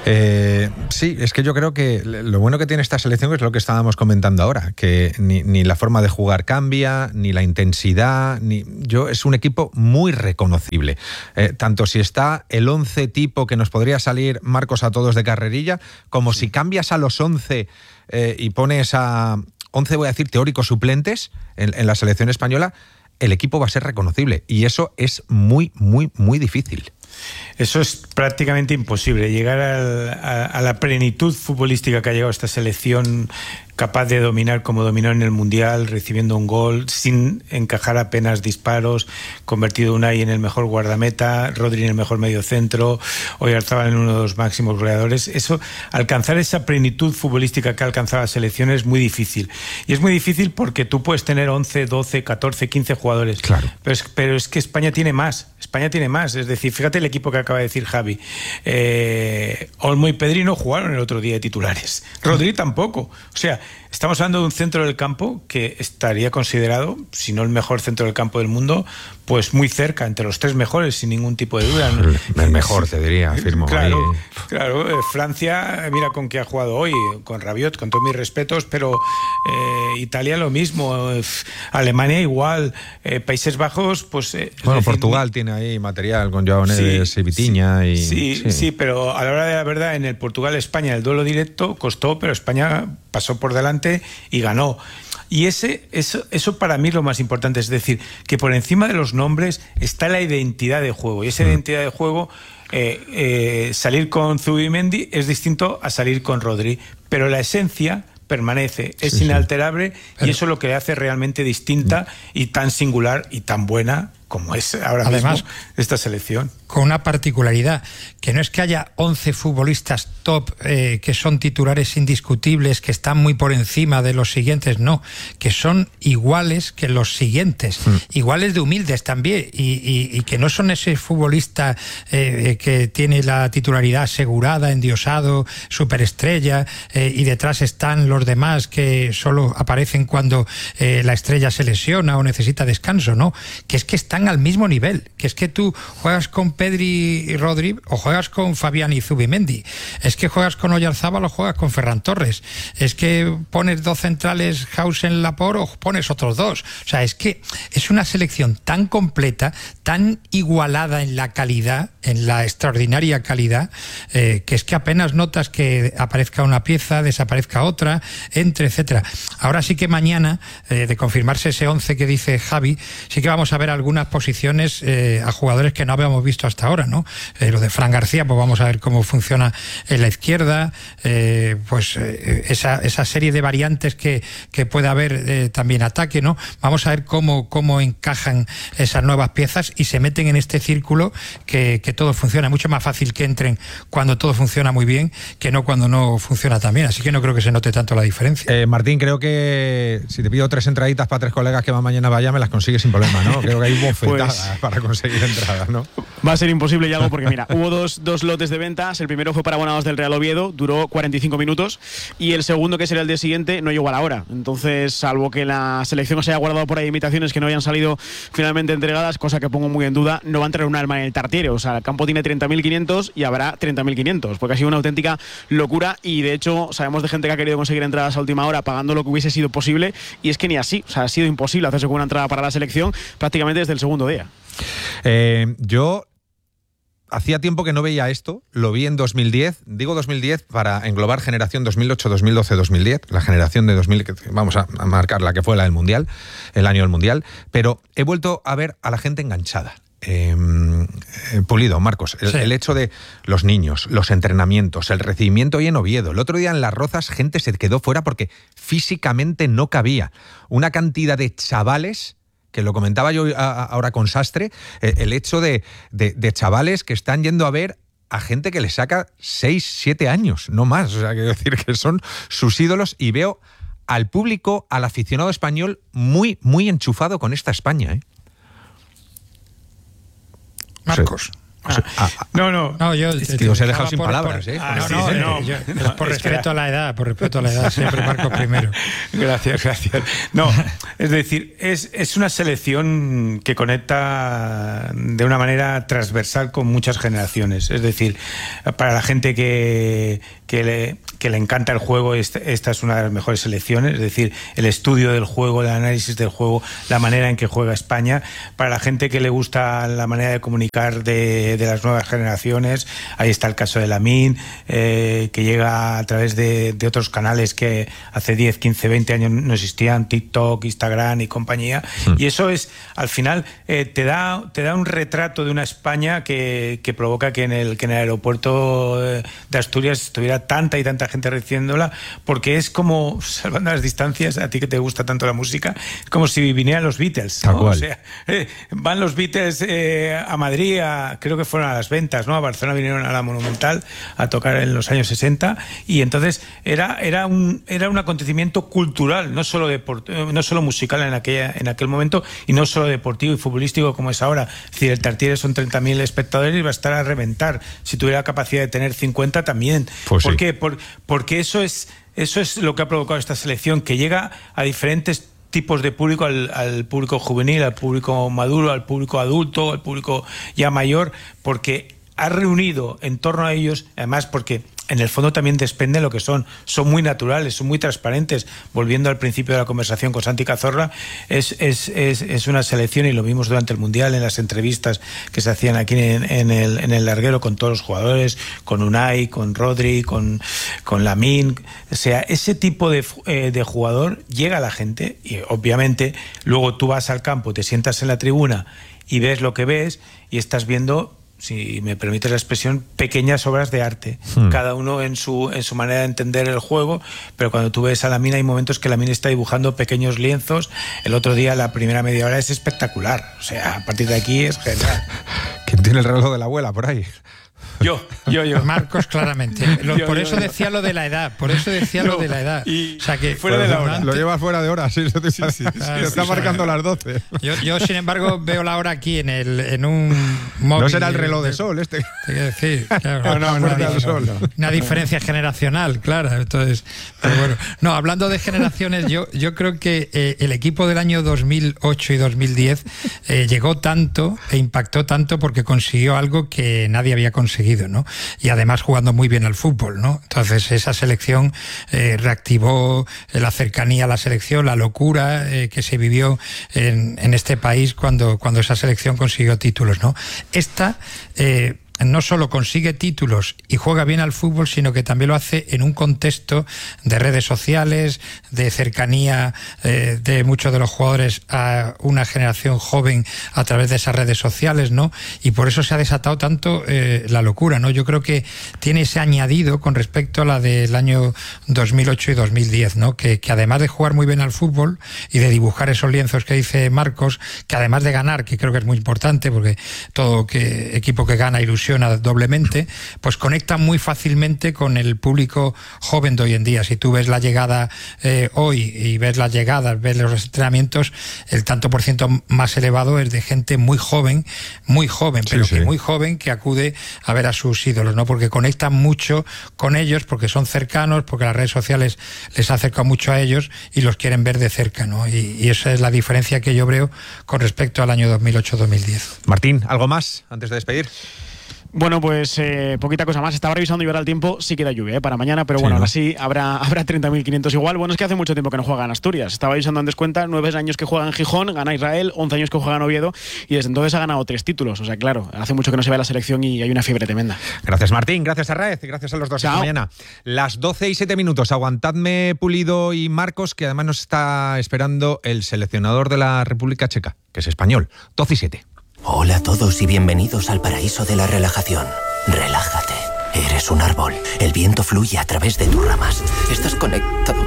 Eh, sí, es que yo creo que lo bueno que tiene esta selección es lo que estábamos comentando ahora, que ni, ni la forma de jugar cambia, ni la intensidad, ni yo es un equipo muy reconocible. Eh, tanto si está el once tipo que nos podría salir Marcos a todos de carrerilla, como si cambias a los once eh, y pones a once, voy a decir, teóricos suplentes en, en la selección española, el equipo va a ser reconocible y eso es muy, muy, muy difícil. Eso es prácticamente imposible, llegar al, a, a la plenitud futbolística que ha llegado esta selección capaz de dominar como dominó en el Mundial, recibiendo un gol, sin encajar apenas disparos, convertido Unai en el mejor guardameta, Rodri en el mejor mediocentro, Oyarzabal en uno de los máximos goleadores. Eso, alcanzar esa plenitud futbolística que ha alcanzado la selección es muy difícil. Y es muy difícil porque tú puedes tener once, doce, catorce, quince jugadores. Claro. Pero es, pero es que España tiene más. España tiene más. Es decir, fíjate el equipo que acaba de decir Javi. Eh, Olmo y Pedri no jugaron el otro día de titulares. Rodri tampoco. O sea, estamos hablando de un centro del campo que estaría considerado, si no el mejor centro del campo del mundo, pues muy cerca, entre los tres mejores, sin ningún tipo de duda. El, el mejor, te diría, afirmo. Claro, ahí. claro. Eh, Francia, mira con qué ha jugado hoy, con Rabiot, con todos mis respetos, pero eh, Italia lo mismo, eh, Alemania igual, eh, Países Bajos, pues... Eh, bueno, decir, Portugal tiene ahí material con Joao Neves sí, y Vitinha. Sí, y, sí, sí. sí, pero a la hora de la verdad, en el Portugal-España el duelo directo costó, pero España pasó por delante y ganó. Y ese, eso, eso para mí es lo más importante, es decir, que por encima de los nombres está la identidad de juego. Y esa identidad de juego, eh, eh, salir con Zubimendi es distinto a salir con Rodri, pero la esencia permanece, es sí, inalterable sí. Pero, y eso es lo que le hace realmente distinta y tan singular y tan buena como es ahora además, mismo esta selección. Con una particularidad, que no es que haya once futbolistas top eh, que son titulares indiscutibles, que están muy por encima de los siguientes, no, que son iguales que los siguientes, mm. iguales de humildes también, y, y, y que no son ese futbolista eh, que tiene la titularidad asegurada, endiosado, superestrella, eh, y detrás están los demás que solo aparecen cuando eh, la estrella se lesiona o necesita descanso, no, que es que están al mismo nivel, que es que tú juegas con Pedri y Rodri o juegas con Fabián y Zubimendi, es que juegas con Oyarzabal o juegas con Ferran Torres, es que pones dos centrales, Hausen, Laporte, o pones otros dos, o sea, es que es una selección tan completa, tan igualada en la calidad, en la extraordinaria calidad, eh, que es que apenas notas que aparezca una pieza, desaparezca otra, entre, etcétera. Ahora sí que mañana, eh, de confirmarse ese once que dice Javi, sí que vamos a ver algunas posiciones eh, a jugadores que no habíamos visto hasta ahora, ¿no? Eh, lo de Fran García, pues vamos a ver cómo funciona en la izquierda, eh, pues eh, esa, esa serie de variantes que, que puede haber eh, también ataque, ¿no? Vamos a ver cómo, cómo encajan esas nuevas piezas y se meten en este círculo que, que todo funciona. Es mucho más fácil que entren cuando todo funciona muy bien que no cuando no funciona tan bien, así que no creo que se note tanto la diferencia. Eh, Martín, creo que si te pido tres entraditas para tres colegas que van mañana vaya, me las consigues sin problema, ¿no? Creo que hay bofetadas pues, para conseguir entradas, ¿no? Va a ser imposible, Yago, porque mira, hubo dos, dos lotes de ventas. El primero fue para abonados del Real Oviedo, duró cuarenta y cinco minutos, y el segundo, que será el día siguiente, no llegó a la hora. Entonces, salvo que la selección se haya guardado por ahí imitaciones que no hayan salido finalmente entregadas, cosa que pongo muy en duda, no va a entrar un alma en el tartiere. O sea, el campo tiene treinta mil quinientos y habrá treinta mil quinientos, porque ha sido una auténtica locura, y de hecho sabemos de gente que ha querido conseguir entradas a última hora pagando lo que hubiese sido posible, y es que ni así, o sea, ha sido imposible hacerse con una entrada para la selección prácticamente desde el segundo día. Eh, yo hacía tiempo que no veía esto, lo vi en dos mil diez, digo dos mil diez para englobar generación dos mil ocho, dos mil doce, dos mil diez, la generación de dos mil, vamos a marcar la que fue la del Mundial, el año del Mundial, pero he vuelto a ver a la gente enganchada. Eh, eh, Pulido, Marcos, el, sí. el hecho de los niños, los entrenamientos, el recibimiento hoy en Oviedo, el otro día en Las Rozas gente se quedó fuera porque físicamente no cabía, una cantidad de chavales, que lo comentaba yo ahora con Sastre, eh, el hecho de, de, de chavales que están yendo a ver a gente que les saca seis, siete años, no más, o sea, quiero decir que son sus ídolos, y veo al público, al aficionado español muy, muy enchufado con esta España, ¿eh? Marcos. O sea, ah, ah, no, no. No, yo te, te os he dejado sin por, palabras, por, ¿eh? Ah, no, sí, no, no, yo, no, por respeto espera. a la edad, por respeto a la edad, siempre Marcos primero. Gracias, gracias. No, es decir, es, es una selección que conecta de una manera transversal con muchas generaciones. Es decir, para la gente que, que, le, que le encanta el juego, esta, esta es una de las mejores selecciones. Es decir, el estudio del juego, el análisis del juego, la manera en que juega España. Para la gente que le gusta la manera de comunicar de de las nuevas generaciones, ahí está el caso de Lamine, eh, que llega a través de, de otros canales que hace diez, quince, veinte años no existían, TikTok, Instagram y compañía, mm. y eso es, al final, eh, te da te da un retrato de una España que, que provoca que en, el, que en el aeropuerto de Asturias estuviera hubiera tanta y tanta gente recibiéndola, porque es como, salvando las distancias, a ti que te gusta tanto la música, es como si vinieran los Beatles, ¿no? O sea, eh, van los Beatles eh, a Madrid, a, creo que fueron a las ventas, ¿no? A Barcelona vinieron a la Monumental a tocar en los años sesenta, y entonces era, era, un, era un acontecimiento cultural, no solo, deport, no solo musical en, aquella, en aquel momento, y no solo deportivo y futbolístico como es ahora. Es decir, el Tartiere son treinta mil espectadores y va a estar a reventar. Si tuviera capacidad de tener cincuenta también. Pues ¿Por sí. qué? Por, porque eso es, eso es lo que ha provocado esta selección, que llega a diferentes tipos de público, al, al público juvenil, al público maduro, al público adulto, al público ya mayor, porque ha reunido en torno a ellos, además porque en el fondo también depende de lo que son, son muy naturales, son muy transparentes. Volviendo al principio de la conversación con Santi Cazorla, es, es, es, es una selección, y lo vimos durante el Mundial en las entrevistas que se hacían aquí en, en, el, en el larguero con todos los jugadores, con Unai, con Rodri, con, con Lamine. O sea, ese tipo de, eh, de jugador llega a la gente, y obviamente luego tú vas al campo, te sientas en la tribuna y ves lo que ves, y estás viendo, si me permites la expresión, pequeñas obras de arte, hmm. cada uno en su, en su manera de entender el juego, pero cuando tú ves a Lamine hay momentos que Lamine está dibujando pequeños lienzos. El otro día, la primera media hora es espectacular, o sea, a partir de aquí es genial. ¿Quién tiene el reloj de la abuela por ahí? Yo, yo, yo. Marcos, claramente. Lo, yo, por yo, eso yo. decía lo de la edad. Por eso decía no, lo de la edad. Y o sea que fuera de la hora. Lo llevas fuera de hora, sí. sí, sí, sí, sí está sí, marcando sí, las doce. Yo, yo, sin embargo, veo la hora aquí en el en un móvil. No será el reloj de, de sol este. Te quiero decir, claro. No, no, no, no, no, sol. Una diferencia generacional, claro. Entonces, pero bueno. No, hablando de generaciones, yo, yo creo que eh, el equipo del año dos mil ocho y dos mil diez eh, llegó tanto e impactó tanto porque consiguió algo que nadie había conseguido, ¿no? Y además jugando muy bien al fútbol, ¿no? Entonces esa selección eh, reactivó la cercanía a la selección, la locura eh, que se vivió en, en este país cuando, cuando esa selección consiguió títulos, ¿no? Esta eh, no solo consigue títulos y juega bien al fútbol, sino que también lo hace en un contexto de redes sociales, de cercanía eh, de muchos de los jugadores a una generación joven a través de esas redes sociales, ¿no? Y por eso se ha desatado tanto eh, la locura, ¿no? Yo creo que tiene ese añadido con respecto a la del año dos mil ocho y dos mil diez, ¿no? Que, que además de jugar muy bien al fútbol y de dibujar esos lienzos que dice Marcos, que además de ganar, que creo que es muy importante, porque todo que, equipo que gana ilusiona doblemente, pues conecta muy fácilmente con el público joven de hoy en día. Si tú ves la llegada eh, hoy y ves las llegadas, ves los entrenamientos, el tanto por ciento más elevado es de gente muy joven, muy joven, pero sí, que sí. muy joven, que acude a ver a sus ídolos, ¿no? Porque conectan mucho con ellos, porque son cercanos, porque las redes sociales les acercan mucho a ellos y los quieren ver de cerca, ¿no? Y, y esa es la diferencia que yo veo con respecto al año dos mil ocho dos mil diez. Martín, ¿algo más antes de despedir? Bueno, pues eh, poquita cosa más. Estaba revisando y ahora el tiempo sí queda lluvia ¿eh? para mañana, pero bueno, sí, ¿no? Ahora sí habrá, habrá treinta mil quinientos igual. Bueno, es que hace mucho tiempo que no juega en Asturias. Estaba revisando antes cuenta, nueve años que juega en Gijón, gana Israel, once años que juega en Oviedo y desde entonces ha ganado tres títulos. O sea, claro, hace mucho que no se ve la selección y hay una fiebre tremenda. Gracias, Martín. Gracias a Raez. Gracias a los dos. Hasta mañana. Las doce y siete minutos. Aguantadme, Pulido y Marcos, que además nos está esperando el seleccionador de la República Checa, que es español. doce y siete. Hola a todos y bienvenidos al paraíso de la relajación. Relájate. Eres un árbol. El viento fluye a través de tus ramas. Estás conectado.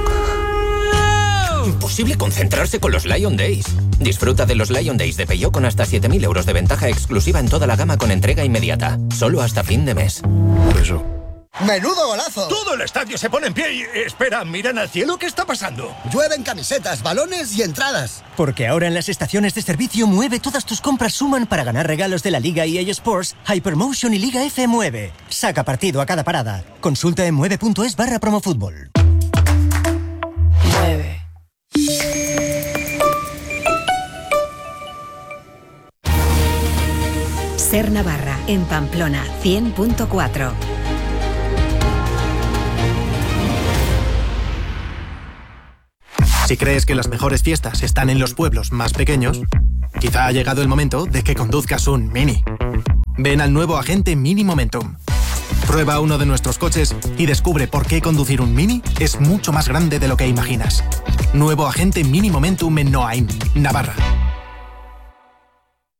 Imposible concentrarse con los Lion Days. Disfruta de los Lion Days de Peugeot con hasta siete mil euros de ventaja exclusiva en toda la gama con entrega inmediata. Solo hasta fin de mes. Eso. ¡Menudo golazo! Todo el estadio se pone en pie y... Espera, ¿miran al cielo? ¿Qué está pasando? Llueven camisetas, balones y entradas. Porque ahora en las estaciones de servicio Mueve todas tus compras suman para ganar regalos de la Liga E A Sports, Hypermotion y Liga F Mueve. Saca partido a cada parada. Consulta en mueve.es barra promofútbol. Mueve. Ser Navarra, en Pamplona, cien punto cuatro. Si crees que las mejores fiestas están en los pueblos más pequeños, quizá ha llegado el momento de que conduzcas un Mini. Ven al nuevo Agente Mini Momentum. Prueba uno de nuestros coches y descubre por qué conducir un Mini es mucho más grande de lo que imaginas. Nuevo Agente Mini Momentum en Noain, Navarra.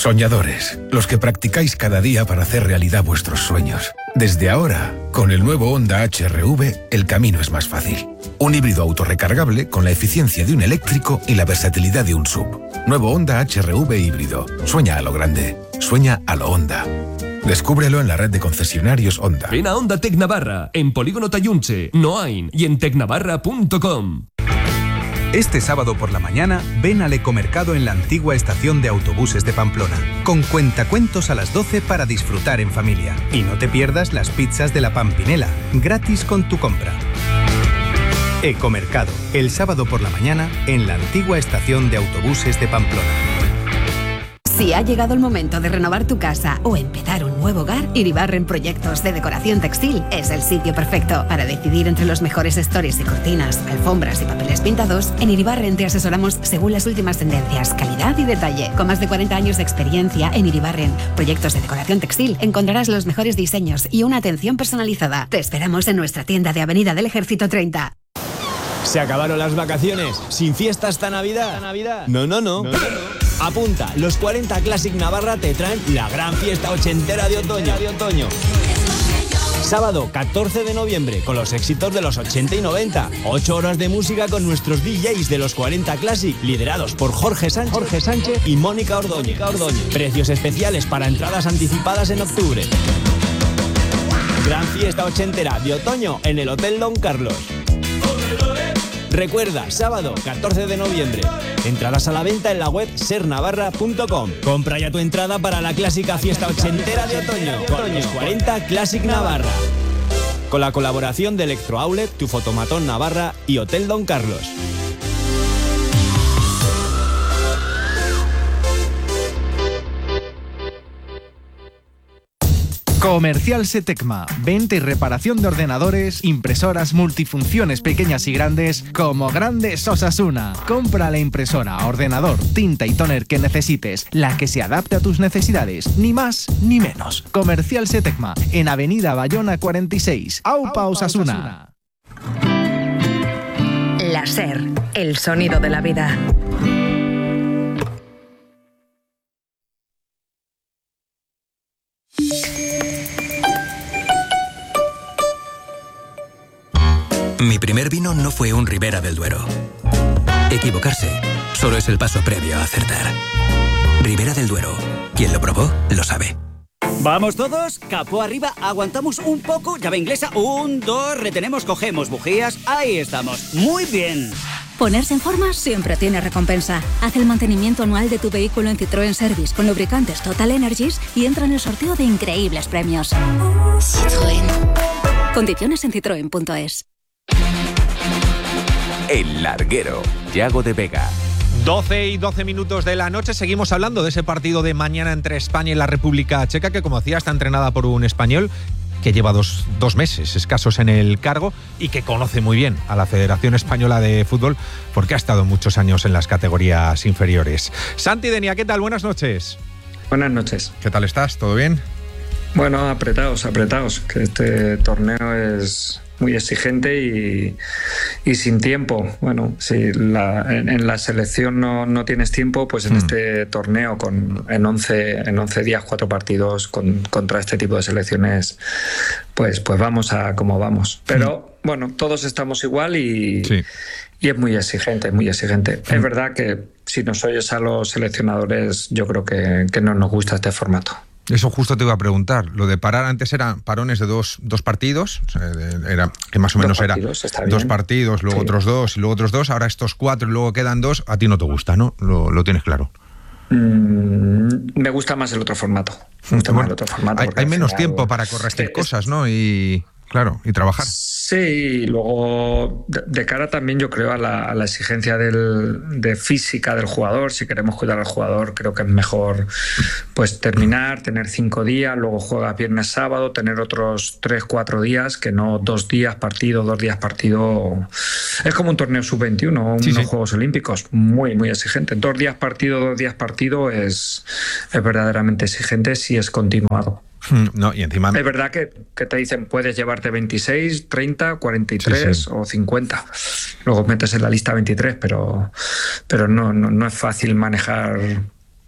Soñadores, los que practicáis cada día para hacer realidad vuestros sueños. Desde ahora, con el nuevo Honda H R V, el camino es más fácil. Un híbrido autorrecargable con la eficiencia de un eléctrico y la versatilidad de un sub. Nuevo Honda H R V híbrido. Sueña a lo grande. Sueña a lo Honda. Descúbrelo en la red de concesionarios Honda. Ven a Honda Tec Navarra, en Polígono Tayunche, Noain y en tecnavarra punto com. Este sábado por la mañana, ven al Ecomercado en la antigua estación de autobuses de Pamplona, con cuentacuentos a las doce para disfrutar en familia. Y no te pierdas las pizzas de la Pampinela, gratis con tu compra. Ecomercado, el sábado por la mañana, en la antigua estación de autobuses de Pamplona. Si ha llegado el momento de renovar tu casa o empezar un nuevo hogar, Iribarren Proyectos de Decoración Textil es el sitio perfecto. Para decidir entre los mejores stores y cortinas, alfombras y papeles pintados, en Iribarren te asesoramos según las últimas tendencias, calidad y detalle. Con más de cuarenta años de experiencia en Iribarren Proyectos de Decoración Textil, encontrarás los mejores diseños y una atención personalizada. Te esperamos en nuestra tienda de Avenida del Ejército treinta. ¿Se acabaron las vacaciones? ¿Sin fiesta esta Navidad? No, no, no. no, no, no. Apunta, los cuarenta Classic Navarra te traen la gran fiesta ochentera de otoño. De otoño. Sábado catorce de noviembre, con los éxitos de los ochenta y noventa. ocho horas de música con nuestros D Js de los cuarenta Classic, liderados por Jorge Sánchez, Jorge Sánchez y Mónica Ordóñez. Ordóñez. Precios especiales para entradas anticipadas en octubre. Gran fiesta ochentera de otoño en el Hotel Don Carlos. Recuerda, sábado catorce de noviembre. Entradas a la venta en la web ser navarra punto com. Compra ya tu entrada para la clásica fiesta ochentera de otoño con los cuarenta Classic Navarra. Con la colaboración de Electro Outlet, Tu Fotomatón Navarra y Hotel Don Carlos. Comercial Setecma, venta y reparación de ordenadores, impresoras multifunciones pequeñas y grandes, como Grandes Osasuna. Compra la impresora, ordenador, tinta y tóner que necesites, la que se adapte a tus necesidades, ni más ni menos. Comercial Setecma, en Avenida Bayona cuarenta y seis, Aupa Osasuna. La SER, el sonido de la vida. Mi primer vino no fue un Ribera del Duero. Equivocarse solo es el paso previo a acertar. Ribera del Duero. Quien lo probó, lo sabe. ¿Vamos todos? Capó arriba, aguantamos un poco, llave inglesa, un, dos, retenemos, cogemos bujías, ahí estamos. Muy bien. Ponerse en forma siempre tiene recompensa. Haz el mantenimiento anual de tu vehículo en Citroën Service con lubricantes Total Energies y entra en el sorteo de increíbles premios. Citroën. Condiciones en citroen punto es. El Larguero, Yago de Vega. doce y doce minutos de la noche, seguimos hablando de ese partido de mañana entre España y la República Checa, que como decía está entrenada por un español que lleva dos, dos meses escasos en el cargo y que conoce muy bien a la Federación Española de Fútbol porque ha estado muchos años en las categorías inferiores. Santi Denia, ¿qué tal? Buenas noches. Buenas noches. ¿Qué tal estás? ¿Todo bien? Bueno, apretados, apretados, que este torneo es muy exigente y, y sin tiempo. Bueno, si la, en, en la selección no, no tienes tiempo, pues en mm. este torneo con en once, en once días, cuatro partidos con, contra este tipo de selecciones, pues, pues vamos a como vamos. Pero mm. bueno, todos estamos igual y, sí. y es muy exigente, muy exigente. Mm. Es verdad que si nos oyes a los seleccionadores, yo creo que, que no nos gusta este formato. Eso justo te iba a preguntar. Lo de parar antes eran parones de dos, dos partidos, o sea, de, era, que más o menos era dos partidos, luego sí. otros dos y luego otros dos. Ahora estos cuatro y luego quedan dos. A ti no te gusta, ¿no? Lo, lo tienes claro. Mm, me gusta más el otro formato. Me gusta bueno, más el otro formato hay hay menos final, tiempo para corregir sí, cosas, ¿no? Y claro, y trabajar. Sí, y luego de, de cara también yo creo a la, a la exigencia del, de física del jugador. Si queremos cuidar al jugador, creo que es mejor pues terminar, tener cinco días, luego juega viernes, sábado, tener otros tres, cuatro días, que no dos días partido, dos días partido. Es como un torneo sub veintiuno, unos sí, sí. Juegos Olímpicos, muy, muy exigente. Dos días partido, dos días partido es, es verdaderamente exigente si es continuado. No, y encima... Es verdad que, que te dicen puedes llevarte veintiséis, treinta, cuarenta y tres sí, sí. o cincuenta. Luego metes en la lista veintitrés, pero, pero no, no, no es fácil manejar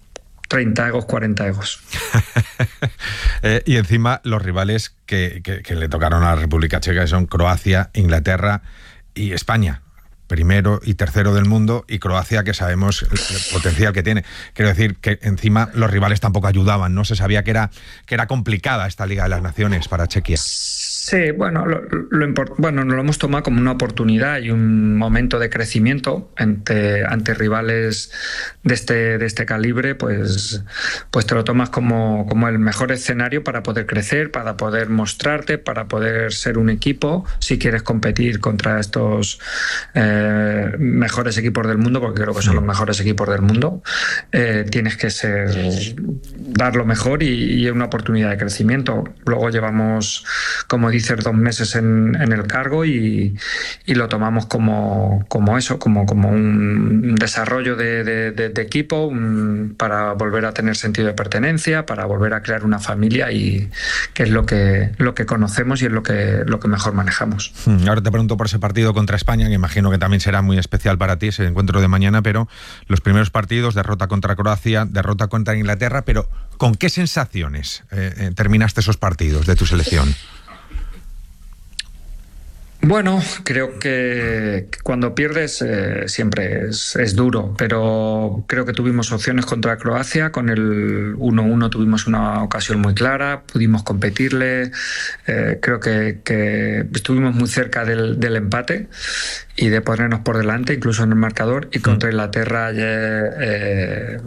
treinta egos, cuarenta egos. eh, y encima los rivales que, que, que le tocaron a la República Checa son Croacia, Inglaterra y España. Primero y tercero del mundo, y Croacia, que sabemos el, el potencial que tiene. Quiero decir que encima los rivales tampoco ayudaban, ¿no? Se sabía que era, que era complicada esta Liga de las Naciones para Chequia. Sí, bueno, lo, lo import- bueno, nos lo hemos tomado como una oportunidad y un momento de crecimiento ante, ante rivales de este, de este calibre, pues, pues te lo tomas como, como el mejor escenario para poder crecer, para poder mostrarte, para poder ser un equipo, si quieres competir contra estos eh, mejores equipos del mundo, porque creo que son los mejores equipos del mundo, eh, tienes que ser, dar lo mejor y, y una oportunidad de crecimiento. Luego llevamos, como dices, dos meses en, en el cargo y, y lo tomamos como, como eso, como, como un desarrollo de, de, de, de equipo, un, para volver a tener sentido de pertenencia, para volver a crear una familia, y que es lo que, lo que conocemos y es lo que, lo que mejor manejamos. Ahora te pregunto por ese partido contra España, que imagino que también será muy especial para ti, ese encuentro de mañana, pero los primeros partidos, derrota contra Croacia, derrota contra Inglaterra, pero ¿con qué sensaciones eh, eh, terminaste esos partidos de tu selección? Bueno, creo que cuando pierdes eh, siempre es, es duro, pero creo que tuvimos opciones contra Croacia. Con el uno uno tuvimos una ocasión muy clara, pudimos competirle, eh, creo que, que estuvimos muy cerca del, del empate y de ponernos por delante, incluso en el marcador, y contra Inglaterra eh,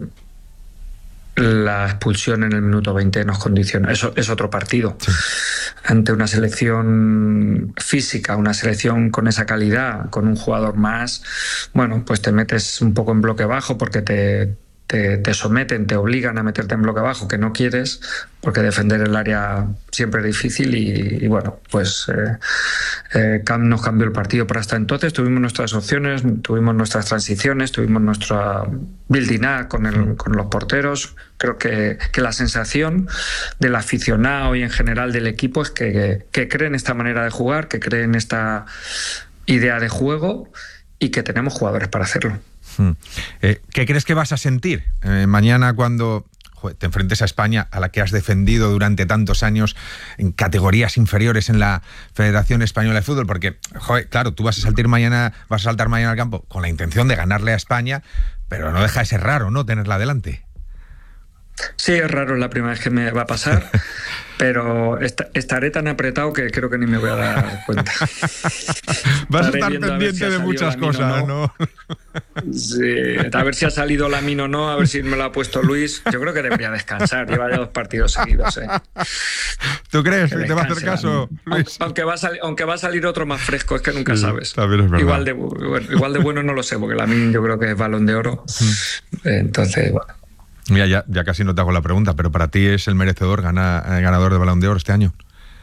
la expulsión en el minuto veinte nos condiciona. Eso es otro partido. Sí. Ante una selección física, una selección con esa calidad, con un jugador más, bueno, pues te metes un poco en bloque bajo porque te, te, te someten, te obligan a meterte en bloque bajo, que no quieres, porque defender el área siempre es difícil y, y bueno, pues eh, eh, nos cambió el partido. Pero hasta entonces tuvimos nuestras opciones, tuvimos nuestras transiciones, tuvimos nuestra building up con, el, con los porteros. Creo que, que la sensación del aficionado y en general del equipo es que, que, que creen esta manera de jugar, que creen esta idea de juego y que tenemos jugadores para hacerlo. Hmm. Eh, ¿Qué crees que vas a sentir eh, mañana cuando joder, te enfrentes a España, a la que has defendido durante tantos años en categorías inferiores en la Federación Española de Fútbol? Porque, joder, claro, tú vas a saltar mañana, vas a saltar mañana al campo con la intención de ganarle a España, pero no deja de ser raro, ¿no?, tenerla delante. Sí, es raro, es la primera vez que me va a pasar, pero est- estaré tan apretado que creo que ni me voy a dar cuenta. Vas estaré a estar pendiente si de muchas cosas, ¿no? ¿no? Sí, a ver si ha salido Lamine o no, a ver si me lo ha puesto Luis. Yo creo que debería descansar, lleva ya dos partidos seguidos. ¿eh? ¿Tú crees que, que te va a hacer caso, Luis? Aunque va, a sal- aunque va a salir otro más fresco, es que nunca sí, sabes. También es verdad. Igual de, bueno, igual de bueno no lo sé, porque Lamine yo creo que es Balón de Oro. Entonces, bueno. Mira, ya, ya casi no te hago la pregunta, pero para ti es el merecedor, gana, ganador de Balón de Oro este año.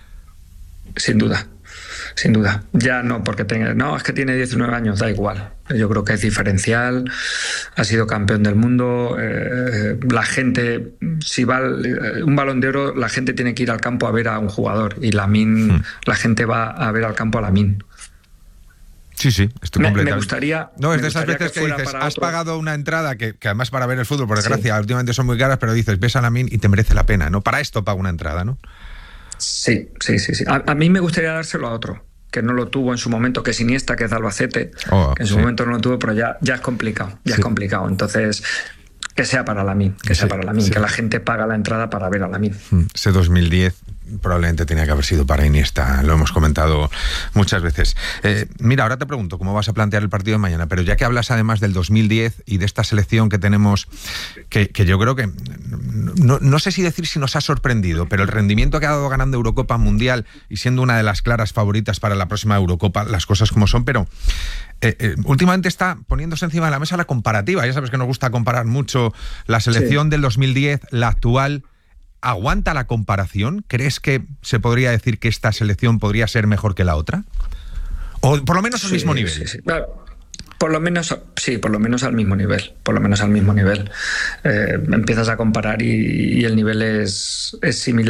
Sin duda, sin duda. Ya no porque tenga, no, es que tiene diecinueve años, da igual. Yo creo que es diferencial, ha sido campeón del mundo. Eh, la gente, si va un Balón de Oro, la gente tiene que ir al campo a ver a un jugador, y Lamine, hmm. la gente va a ver al campo a Lamine. Sí, sí, estoy completamente. Me gustaría. No, es de esas veces que, que dices, has otro... pagado una entrada que, que además para ver el fútbol, por desgracia, sí. últimamente son muy caras, pero dices, ves a Lamine y te merece la pena, ¿no? Para esto pago una entrada, ¿no? Sí, sí, sí. sí. A, a mí me gustaría dárselo a otro, que no lo tuvo en su momento, que es Iniesta, que es de Albacete, oh, que en su sí. momento no lo tuvo, pero ya, ya es complicado, ya sí. es complicado. Entonces, que sea para Lamine, que sea sí, para Lamine, sí. que la gente paga la entrada para ver a Lamine. Ese dos mil diez probablemente tenía que haber sido para Iniesta, lo hemos comentado muchas veces. Eh, mira, ahora te pregunto cómo vas a plantear el partido de mañana, pero ya que hablas además del dos mil diez y de esta selección que tenemos, que, que yo creo que, no, no sé si decir si nos ha sorprendido, pero el rendimiento que ha dado ganando Eurocopa Mundial y siendo una de las claras favoritas para la próxima Eurocopa, las cosas como son, pero Eh, eh, últimamente está poniéndose encima de la mesa la comparativa. Ya sabes que nos gusta comparar mucho la selección sí. del dos mil diez, la actual. ¿Aguanta la comparación? ¿Crees que se podría decir que esta selección podría ser mejor que la otra? ¿O por lo menos al sí, mismo nivel? Sí, sí. Claro. Por lo menos, sí, por lo menos al mismo nivel. Por lo menos al mismo nivel. Eh, empiezas a comparar y, y el nivel es, es similar.